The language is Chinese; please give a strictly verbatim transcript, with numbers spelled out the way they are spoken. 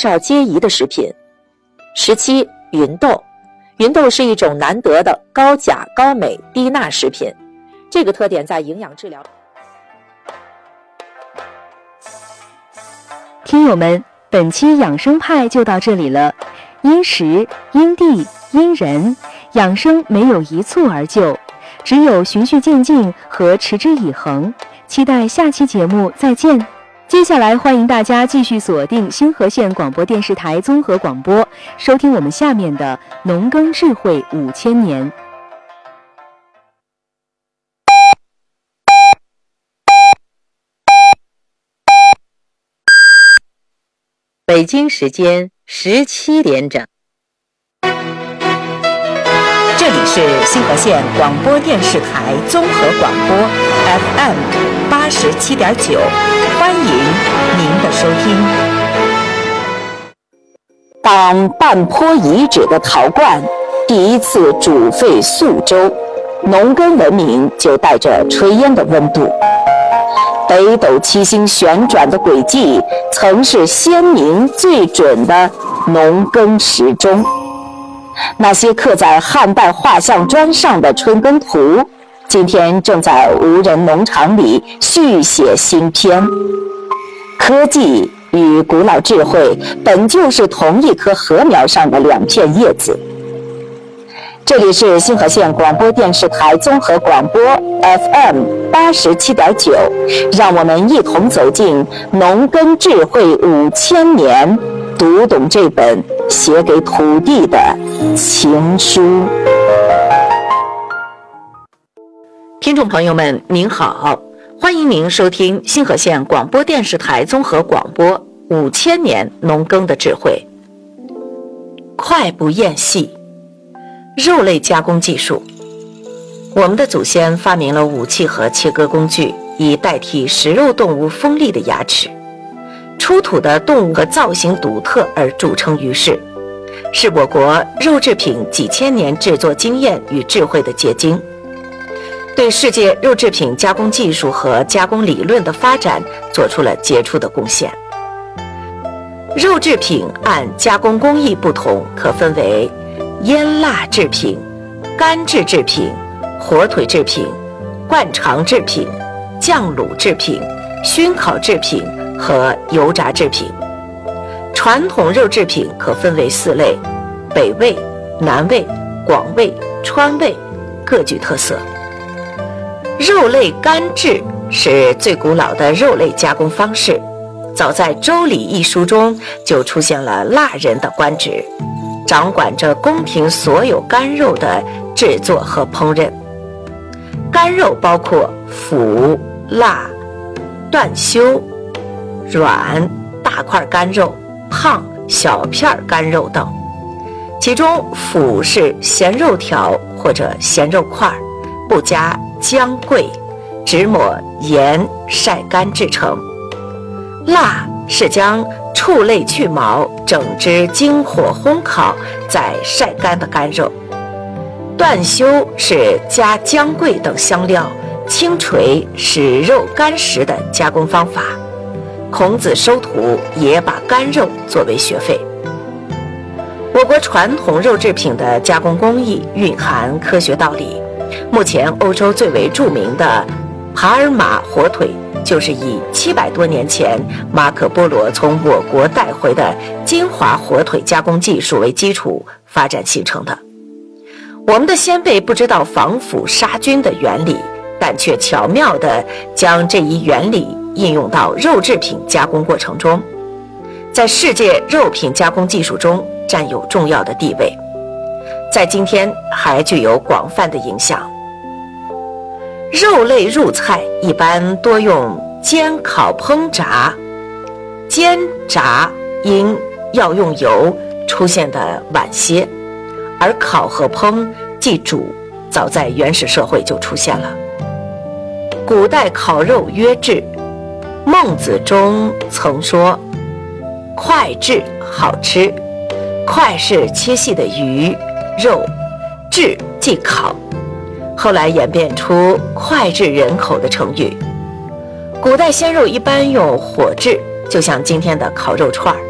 少皆宜的食品。十七、芸豆。芸豆是一种难得的高钾、高镁、低钠食品，这个特点在营养治疗。 听友们，本期养生派就到这里了。因时、因地、因人，养生没有一蹴而就，只有循序渐进和持之以恒。期待下期节目再见。接下来欢迎大家继续锁定星河县广播电视台综合广播，收听我们下面的农耕智慧五千年。 北京时间十七点整。 这里是星河县广播电视台综合广播 F M 八十七点九，欢迎您的收听。 当半坡遗址的陶罐第一次煮沸宿周，农耕文明就带着炊烟的温度。北斗七星旋转的轨迹，曾是鲜明最准的农耕时钟。那些刻在汉代画像砖上的春耕图，今天正在无人农场里续写新篇。科技与古老智慧本就是同一棵禾苗上的两片叶子。这里是星河县广播电视台综合广播 F M 八十七点九，让我们一同走进农耕智慧五千年，读懂这本写给土地的情书。 听众朋友们您好，欢迎您收听星河县广播电视台综合广播五千年农耕的智慧。快不厌细，肉类加工技术。我们的祖先发明了武器和切割工具，以代替食肉动物锋利的牙齿。出土的动物和造型独特而著称于世，是我国肉制品几千年制作经验与智慧的结晶，对世界肉制品加工技术和加工理论的发展做出了杰出的贡献。肉制品按加工工艺不同，可分为腌腊制品、干制制品、火腿制品、灌肠制品、酱卤制品、熏烤制品和油炸制品。传统肉制品可分为四类：北魏、南魏、广魏、川魏，各具特色。肉类干制是最古老的肉类加工方式，早在《周礼》一书中就出现了腊人的官职，掌管着宫廷所有干肉的制作和烹饪。干肉包括腐、腊、断修、软、大块干肉、胖、小片干肉等。其中腐是咸肉条或者咸肉块，不加姜桂，只抹盐晒干制成。腊是将畜类去毛，整只经火烘烤再晒干的干肉。断修是加姜桂等香料轻锤使肉干实的加工方法。孔子收徒也把干肉作为学费。我国传统肉制品的加工工艺蕴含科学道理，目前欧洲最为著名的帕尔马火腿就是以七百多年前马可波罗从我国带回的金华火腿加工技术为基础发展形成的。我们的先辈不知道防腐杀菌的原理，但却巧妙地将这一原理应用到肉制品加工过程中，在世界肉品加工技术中占有重要的地位，在今天还具有广泛的影响。肉类入菜一般多用煎、烤、烹、炸。煎、炸因要用油出现的晚些，而烤和烹即煮早在原始社会就出现了。古代烤肉曰制，孟子中曾说快制好吃，快是切细的鱼肉，制即烤，后来演变出脍炙人口的成语。古代鲜肉一般用火制，就像今天的烤肉串儿。